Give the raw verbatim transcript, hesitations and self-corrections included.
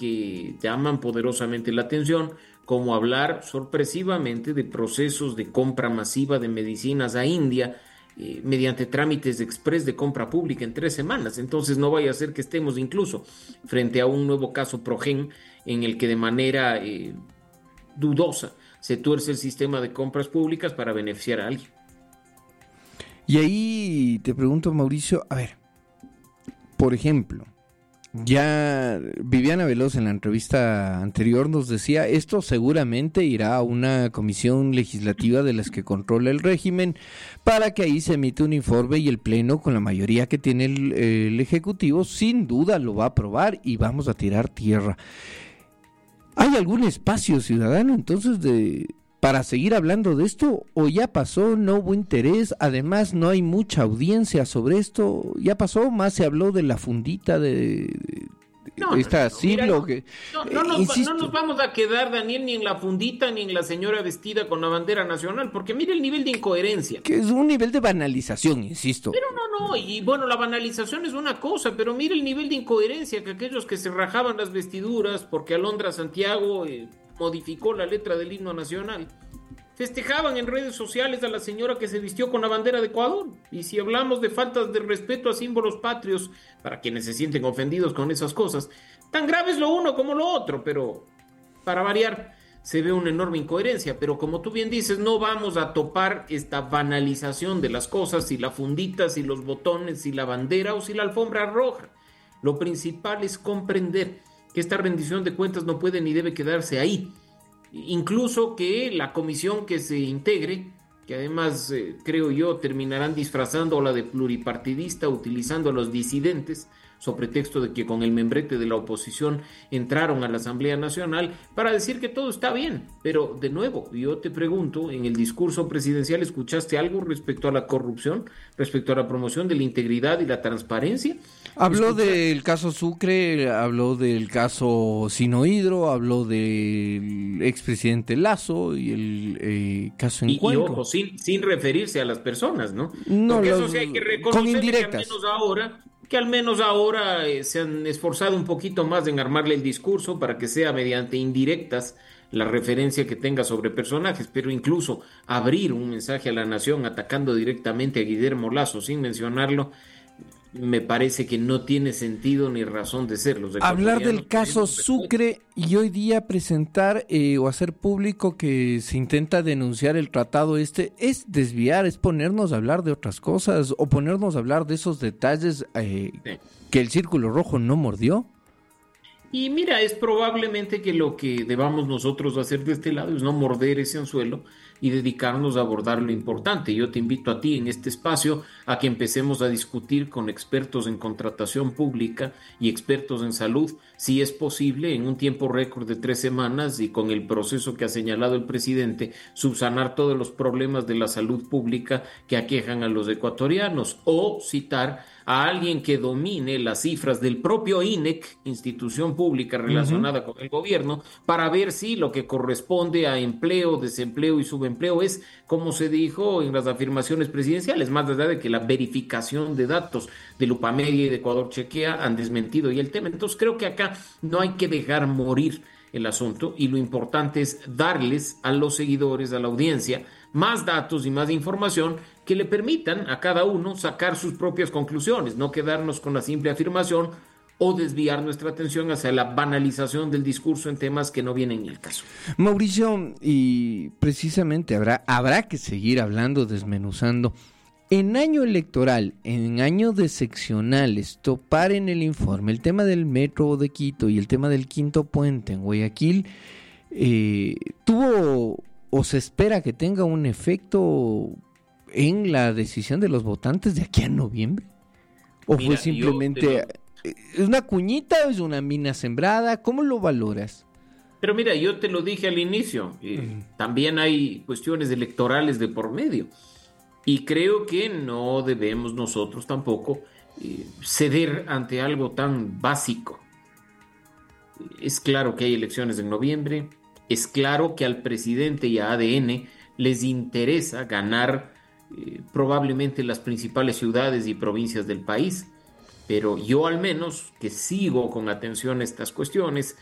que llaman poderosamente la atención, como hablar sorpresivamente de procesos de compra masiva de medicinas a India eh, mediante trámites express de compra pública en tres semanas. Entonces no vaya a ser que estemos incluso frente a un nuevo caso Progen en el que de manera eh, dudosa se tuerce el sistema de compras públicas para beneficiar a alguien. Y ahí te pregunto, Mauricio, a ver, por ejemplo, ya Viviana Veloz en la entrevista anterior nos decía, esto seguramente irá a una comisión legislativa de las que controla el régimen para que ahí se emita un informe y el Pleno, con la mayoría que tiene el, el Ejecutivo, sin duda lo va a aprobar y vamos a tirar tierra. ¿Hay algún espacio ciudadano entonces de para seguir hablando de esto o ya pasó, no hubo interés? Además no hay mucha audiencia sobre esto, ya pasó, más se habló de la fundita de, de No, esta no, no, siglo mira, que no, no, eh, nos, insisto. no nos vamos a quedar, Daniel, ni en la fundita ni en la señora vestida con la bandera nacional, porque mire el nivel de incoherencia. Que es un nivel de banalización, insisto. Pero no, no, y bueno, la banalización es una cosa, pero mire el nivel de incoherencia que aquellos que se rajaban las vestiduras porque Alondra Santiago eh, modificó la letra del himno nacional, festejaban en redes sociales a la señora que se vistió con la bandera de Ecuador. Y si hablamos de faltas de respeto a símbolos patrios, para quienes se sienten ofendidos con esas cosas, tan grave es lo uno como lo otro, pero para variar se ve una enorme incoherencia. Pero como tú bien dices, no vamos a topar esta banalización de las cosas, si la fundita, si los botones, si la bandera o si la alfombra roja. Lo principal es comprender que esta rendición de cuentas no puede ni debe quedarse ahí. Incluso que la comisión que se integre, que además eh, creo yo terminarán disfrazándola de pluripartidista, utilizando a los disidentes, sobre pretexto de que con el membrete de la oposición entraron a la Asamblea Nacional para decir que todo está bien. Pero de nuevo, yo te pregunto, en el discurso presidencial, ¿escuchaste algo respecto a la corrupción, respecto a la promoción de la integridad y la transparencia? Habló ¿Escuchaste? del caso Sucre, habló del caso Sinohidro, habló del expresidente Lazo y el eh, caso Y, y Encuentro. ojo, sin, sin referirse a las personas, ¿no? No, Porque eso los- sí hay que con reconocer que al indirectas. menos ahora, que al menos ahora eh, se han esforzado un poquito más en armarle el discurso para que sea mediante indirectas la referencia que tenga sobre personajes, pero incluso abrir un mensaje a la nación atacando directamente a Guillermo Lazo sin mencionarlo, me parece que no tiene sentido ni razón de ser. Los Hablar del ecuatorianos caso tenemos respeto. Sucre y hoy día presentar eh, o hacer público que se intenta denunciar el tratado este es desviar, es ponernos a hablar de otras cosas o ponernos a hablar de esos detalles eh, Sí. que el Círculo Rojo no mordió. Y mira, es probablemente que lo que debamos nosotros hacer de este lado es no morder ese anzuelo y dedicarnos a abordar lo importante. Yo te invito a ti en este espacio a que empecemos a discutir con expertos en contratación pública y expertos en salud, si es posible, en un tiempo récord de tres semanas y con el proceso que ha señalado el presidente, subsanar todos los problemas de la salud pública que aquejan a los ecuatorianos, o citar a alguien que domine las cifras del propio I N E C, institución pública relacionada uh-huh. con el gobierno, para ver si lo que corresponde a empleo, desempleo y subempleo es, como se dijo en las afirmaciones presidenciales, más allá de que la verificación de datos de Lupamedia y de Ecuador Chequea han desmentido y el tema. Entonces creo que acá no hay que dejar morir el asunto y lo importante es darles a los seguidores, a la audiencia, más datos y más información que le permitan a cada uno sacar sus propias conclusiones, no quedarnos con la simple afirmación o desviar nuestra atención hacia la banalización del discurso en temas que no vienen al caso. Mauricio, y precisamente habrá, habrá que seguir hablando, desmenuzando. En año electoral, en año de seccionales, topar en el informe el tema del metro de Quito y el tema del quinto puente en Guayaquil, eh, tuvo o se espera que tenga un efecto en la decisión de los votantes de aquí a noviembre. ¿O Mira, fue simplemente lo... una cuñita o es una mina sembrada? ¿Cómo lo valoras? Pero mira, yo te lo dije al inicio, eh, uh-huh. también hay cuestiones electorales de por medio. Y creo que no debemos nosotros tampoco eh, ceder ante algo tan básico. Es claro que hay elecciones en noviembre, es claro que al presidente y a A D N les interesa ganar eh, probablemente las principales ciudades y provincias del país, pero yo al menos que sigo con atención estas cuestiones,